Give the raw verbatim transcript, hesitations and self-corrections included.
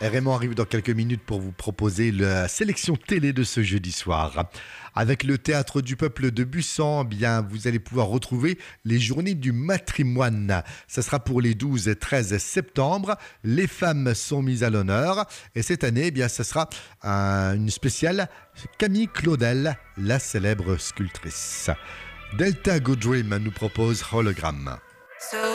Raymond arrive dans quelques minutes pour vous proposer la sélection télé de ce jeudi soir. Avec le Théâtre du Peuple de Bussan, eh bien, vous allez pouvoir retrouver les journées du matrimoine. Ça sera pour les douze et treize septembre. Les femmes sont mises à l'honneur. Et cette année, eh bien, ça sera un- une spéciale Camille Claudel, la célèbre sculptrice. Delta Go Dream nous propose Hologram. So